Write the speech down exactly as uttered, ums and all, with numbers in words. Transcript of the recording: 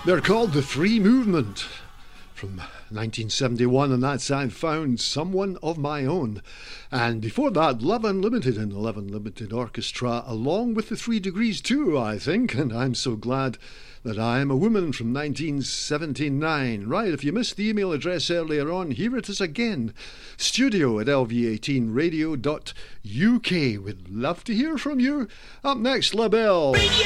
They're called The Free Movement from nineteen seventy-one, and that's I've Found Someone of My Own. And before that, Love Unlimited and Love Unlimited Orchestra, along with the Three Degrees too, I think, and I'm so glad that I Am a Woman from nineteen seventy-nine. Right, if you missed the email address earlier on, here it is again. Studio at L V eighteen radio dot U K. We'd love to hear from you. Up next, La Belle. Radio